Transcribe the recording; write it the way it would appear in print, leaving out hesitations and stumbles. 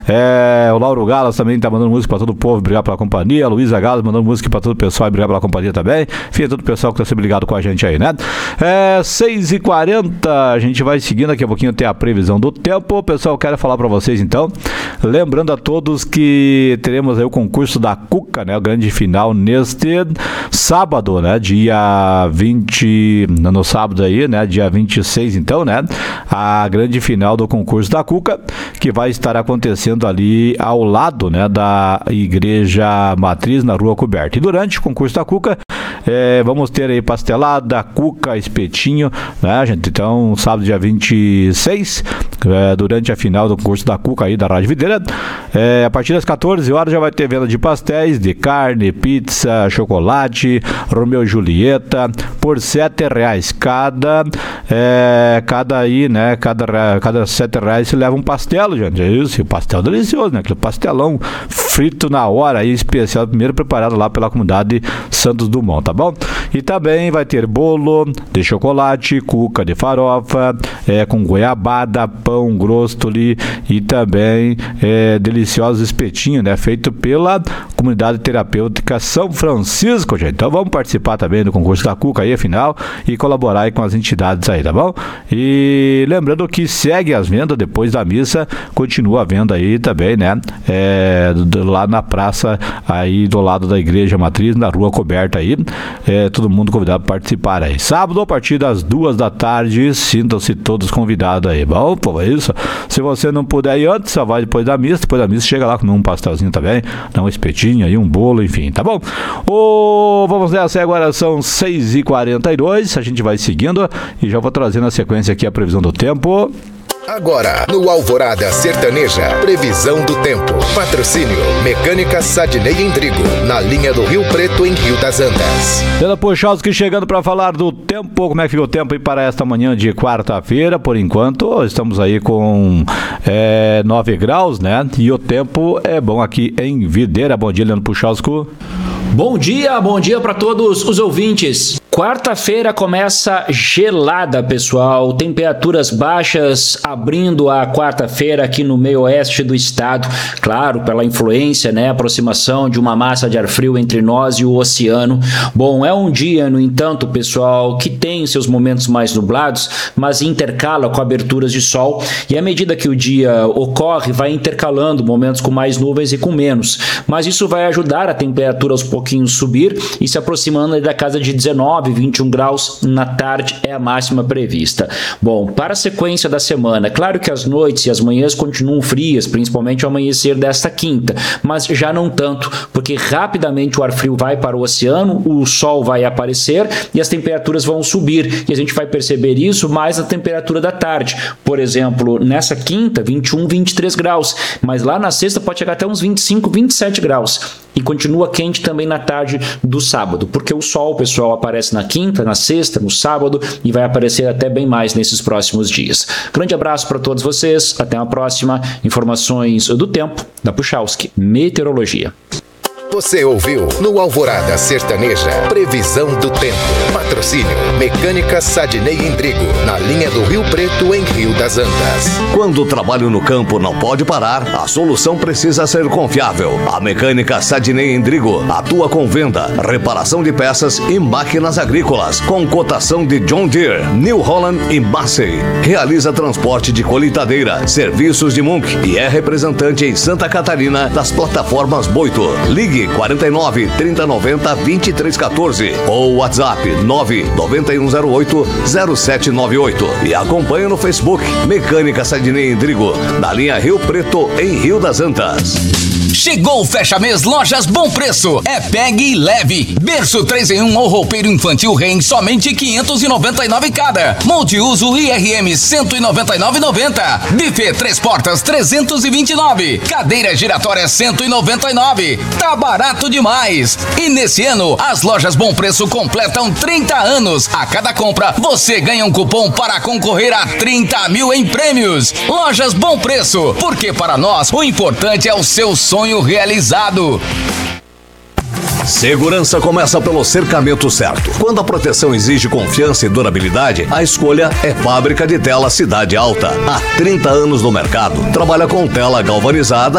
O Lauro Galas também tá mandando música pra todo o povo, obrigado pela companhia. A Luísa Galas mandando música pra todo o pessoal, obrigado pela companhia também. Enfim, todo o pessoal que tá sempre ligado com a gente aí, né? 6h40, a gente vai seguindo daqui a pouquinho até a previsão do tempo. Pessoal, quero falar pra vocês então, lembrando a todos que teremos aí o concurso da Cuca, né? O grande final neste sábado, né? Dia 20, no sábado aí, né? Dia 26 então, né? A grande final do concurso da Cuca, que vai estar acontecendo ali ao lado, né, da Igreja Matriz, na Rua Coberta. E durante o concurso da Cuca, vamos ter aí pastelada, cuca, espetinho, né, gente? Então, sábado, dia 26, durante a final do concurso da Cuca aí da Rádio Videira, a partir das 14 horas já vai ter venda de pastéis, de carne, pizza, chocolate, Romeu e Julieta, por R$7 cada aí, né, cada R$7 se leva um pastel, gente. É isso, o pastel delicioso, né? Aquele pastelão frito na hora aí, especial, primeiro preparado lá pela comunidade Santos Dumont, tá bom? E também vai ter bolo de chocolate, cuca de farofa, com goiabada, pão grosso ali e também deliciosos espetinhos, né? Feito pela comunidade terapêutica São Francisco, gente. Então vamos participar também do concurso da Cuca aí, afinal, e colaborar aí com as entidades aí, tá bom? E lembrando que segue as vendas depois da missa, continua a venda aí também, né? Lá na praça aí do lado da Igreja Matriz, na Rua Coberta aí, todo mundo convidado para participar aí. Sábado, a partir das 2 da tarde, sintam-se todos convidados aí. Bom, pô, é isso. Se você não puder ir antes, só vai depois da missa chega lá comer um pastelzinho também, dá um espetinho aí, um bolo, enfim, tá bom? Vamos nessa, agora são 6h42, a gente vai seguindo e já vou trazendo a sequência aqui, a previsão do tempo. Agora, no Alvorada Sertaneja, previsão do tempo. Patrocínio Mecânica Sadney Endrigo, na linha do Rio Preto, em Rio das Antas. Pela Puchalski chegando para falar do tempo. Como é que fica o tempo aí para esta manhã de quarta-feira? Por enquanto, estamos aí com 9 graus, né? E o tempo é bom aqui em Videira. Bom dia, Leandro Puchalski. Bom dia para todos os ouvintes. Quarta-feira começa gelada, pessoal. Temperaturas baixas abrindo a quarta-feira aqui no meio oeste do estado. Claro, pela influência, né? Aproximação de uma massa de ar frio entre nós e o oceano. Bom, é um dia, no entanto, pessoal, que tem seus momentos mais nublados, mas intercala com aberturas de sol. E à medida que o dia ocorre, vai intercalando momentos com mais nuvens e com menos. Mas isso vai ajudar a temperatura aos pouquinhos subir e se aproximando da casa de 19-21 graus na tarde é a máxima prevista. Bom, para a sequência da semana, claro que as noites e as manhãs continuam frias, principalmente ao amanhecer desta quinta, mas já não tanto, porque rapidamente o ar frio vai para o oceano, o sol vai aparecer e as temperaturas vão subir, e a gente vai perceber isso mais na temperatura da tarde. Por exemplo, nessa quinta, 21, 23 graus, mas lá na sexta pode chegar até uns 25, 27 graus. E continua quente também na tarde do sábado, porque o sol, pessoal, aparece na quinta, na sexta, no sábado e vai aparecer até bem mais nesses próximos dias. Grande abraço para todos vocês, até a próxima. Informações do tempo da Puchalski Meteorologia. Você ouviu no Alvorada Sertaneja, previsão do tempo. Patrocínio Mecânica Sadney Endrigo, na linha do Rio Preto, em Rio das Antas. Quando o trabalho no campo não pode parar, a solução precisa ser confiável. A Mecânica Sadney Endrigo atua com venda, reparação de peças e máquinas agrícolas, com cotação de John Deere, New Holland e Massey. Realiza transporte de colheitadeira, serviços de Munk e é representante em Santa Catarina das plataformas Boito. Ligue 49 3090 2314 ou WhatsApp 99108 0798 e acompanhe no Facebook Mecânica Sadney Endrigo, na linha Rio Preto, em Rio das Antas. Chegou o fecha-mês Lojas Bom Preço. É pegue e leve. Berço 3 em 1 ou roupeiro infantil Ren, somente 599 cada. Multiuso IRM 199,90. Buffet 3 portas 329. Cadeira giratória 199. Tá barato demais. E nesse ano, as Lojas Bom Preço completam 30 anos. A cada compra, você ganha um cupom para concorrer a 30 mil em prêmios. Lojas Bom Preço, porque para nós o importante é o seu sonho realizado. Segurança começa pelo cercamento certo. Quando a proteção exige confiança e durabilidade, a escolha é Fábrica de Tela Cidade Alta. Há 30 anos no mercado, trabalha com tela galvanizada